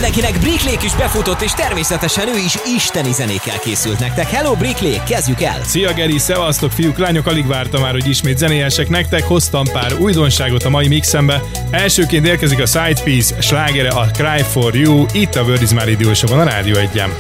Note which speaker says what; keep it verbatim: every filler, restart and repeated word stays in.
Speaker 1: mindenkinek, Bricklék is befutott, és természetesen ő is isteni zenékkel készült nektek. Hello Bricklék, kezdjük el!
Speaker 2: Szia Geri, szevasztok fiúk, lányok, alig vártam már, hogy ismét zenélyesek nektek, hoztam pár újdonságot a mai mixembe. Elsőként érkezik a Side Piece slágere, a Cry For You, itt a World Is My Radio Show-on a Rádió egyen.